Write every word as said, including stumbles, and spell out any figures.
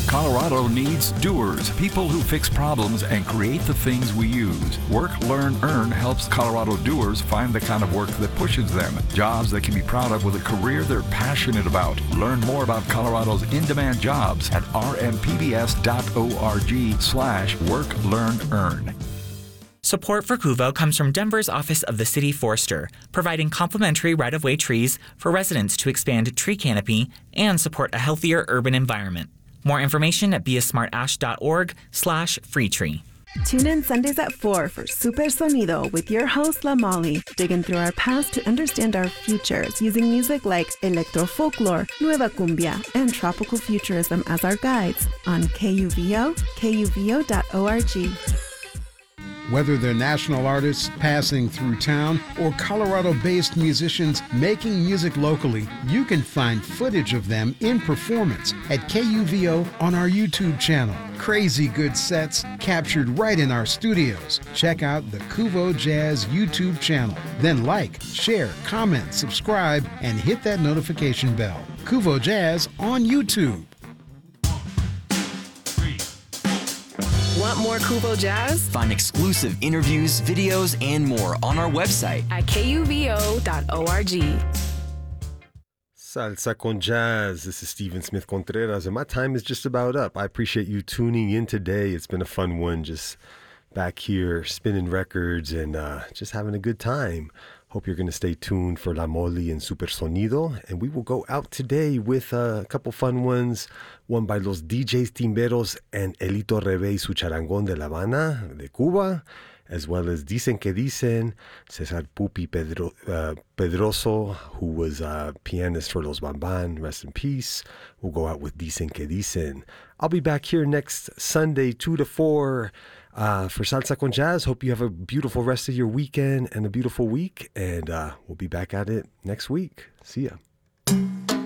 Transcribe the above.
Colorado needs doers, people who fix problems and create the things we use. Work, Learn, Earn helps Colorado doers find the kind of work that pushes them. Jobs they can be proud of with a career they're passionate about. Learn more about Colorado's in-demand jobs at rmpbs.org slash work, learn, earn. Support for Cuvo comes from Denver's Office of the City Forester, providing complimentary right-of-way trees for residents to expand tree canopy and support a healthier urban environment. More information at beasmartash.org slash free tree. Tune in Sundays at four for Super Sonido with your host, La Molly, digging through our past to understand our futures using music like electro folklore, nueva cumbia, and tropical futurism as our guides on K U V O, K U V O dot org. Whether they're national artists passing through town or Colorado-based musicians making music locally, you can find footage of them in performance at K U V O on our YouTube channel. Crazy good sets captured right in our studios. Check out the Cuvo Jazz YouTube channel. Then like, share, comment, subscribe, and hit that notification bell. Cuvo Jazz on YouTube. Want more Cuvo Jazz? Find exclusive interviews, videos, and more on our website at K U V O dot org. Salsa con Jazz. This is Steven Smith Contreras, and my time is just about up. I appreciate you tuning in today. It's been a fun one, just back here spinning records and uh, just having a good time. Hope you're going to stay tuned for La Molly and Super Sonido. And we will go out today with uh, a couple fun ones. One by Los D Js Timberos and Elito Rebe y su Charangón de La Habana, de Cuba, as well as Dicen que Dicen, Cesar Pupi Pedro, uh, Pedroso, who was a pianist for Los Bamban, rest in peace. We'll go out with Dicen que Dicen. I'll be back here next Sunday, two to four. Uh, for Salsa con Jazz. Hope you have a beautiful rest of your weekend and a beautiful week. And uh, we'll be back at it next week. See ya.